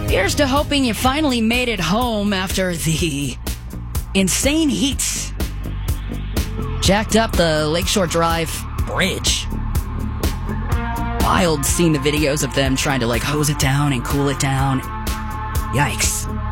Here's to hoping you finally made it home after the insane heat. Jacked up the Lakeshore Drive bridge. Wild seeing the videos of them trying to hose it down and cool it down. Yikes.